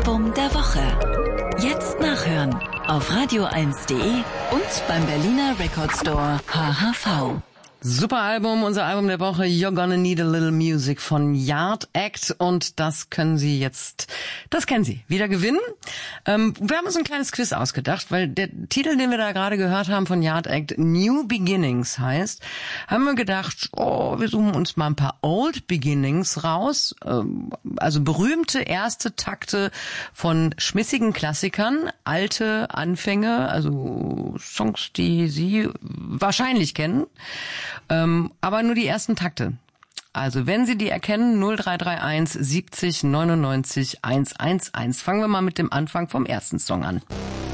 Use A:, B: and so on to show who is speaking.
A: Album der Woche. Jetzt nachhören auf radio1.de und beim Berliner Record Store HHV.
B: Super Album, unser Album der Woche, You're Gonna Need a Little Music von Yard Act, und das kennen Sie, wieder gewinnen. Wir haben uns ein kleines Quiz ausgedacht, weil der Titel, den wir da gerade gehört haben von Yard Act, New Beginnings heißt, haben wir gedacht, wir suchen uns mal ein paar Old Beginnings raus, also berühmte erste Takte von schmissigen Klassikern, alte Anfänge, also Songs, die Sie wahrscheinlich kennen. Aber nur die ersten Takte. Also wenn Sie die erkennen, 0331 70 99 111. Fangen wir mal mit dem Anfang vom ersten Song an.